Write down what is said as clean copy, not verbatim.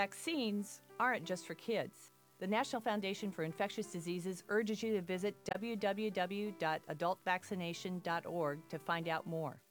Vaccines aren't just for kids. The National Foundation for Infectious Diseases urges you to visit www.adultvaccination.org to find out more.